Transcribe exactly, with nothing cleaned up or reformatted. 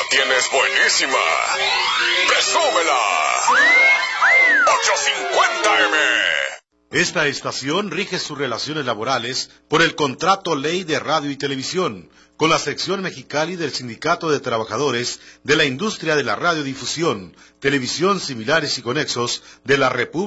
tienes buenísima. ¡Presúmela! ochocientos cincuenta eme. Esta estación rige sus relaciones laborales por el Contrato Ley de Radio y Televisión, con la sección Mexicali del Sindicato de Trabajadores de la Industria de la Radiodifusión, Televisión Similares y Conexos de la República